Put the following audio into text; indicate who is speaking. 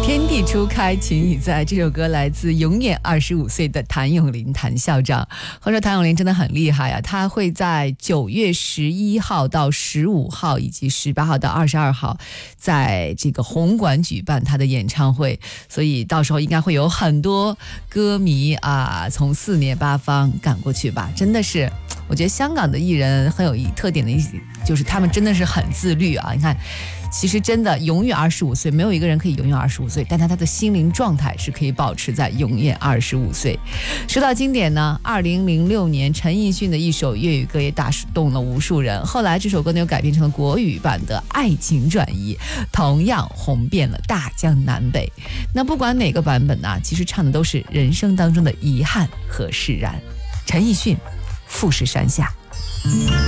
Speaker 1: 天地初开，情已在。这首歌来自永远25岁的谭咏麟，谭校长。话说谭咏麟真的很厉害啊，他会在9月11号到15号以及18号到22号在这个红馆举办他的演唱会，所以到时候应该会有很多歌迷啊从四面八方赶过去吧。真的是我觉得香港的艺人很有特点的就是他们真的是很自律啊。你看其实真的永远25岁，没有一个人可以永远25岁，但他的心灵状态是可以保持在永远25岁。说到经典呢，2006年陈奕迅的一首粤语歌也打动了无数人，后来这首歌呢又改编成了国语版的《爱情转移》，同样红遍了大江南北。那不管哪个版本呢，其实唱的都是人生当中的遗憾和释然。陈奕迅，富士山下。